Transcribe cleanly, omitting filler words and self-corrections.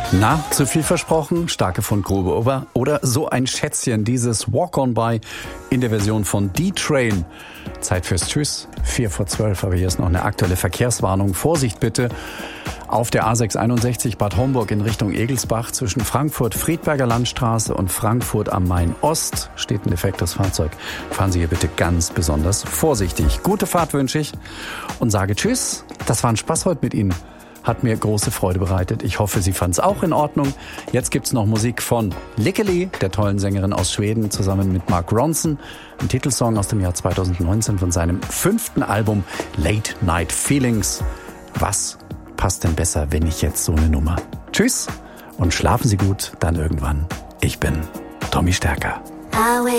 Na, zu viel versprochen? Starke Fundgrube oder so ein Schätzchen, dieses Walk On By in der Version von D-Train. Zeit fürs Tschüss, 11:45, aber hier ist noch eine aktuelle Verkehrswarnung. Vorsicht bitte auf der A661 Bad Homburg in Richtung Egelsbach zwischen Frankfurt-Friedberger Landstraße und Frankfurt am Main-Ost steht ein defektes Fahrzeug. Fahren Sie hier bitte ganz besonders vorsichtig. Gute Fahrt wünsche ich und sage Tschüss. Das war ein Spaß heute mit Ihnen. Hat mir große Freude bereitet. Ich hoffe, Sie fanden es auch in Ordnung. Jetzt gibt's noch Musik von Lickeli, der tollen Sängerin aus Schweden, zusammen mit Mark Ronson. Ein Titelsong aus dem Jahr 2019 von seinem 5. Album Late Night Feelings. Was passt denn besser, wenn ich jetzt so eine Nummer? Tschüss und schlafen Sie gut, dann irgendwann. Ich bin Tommy Stärker.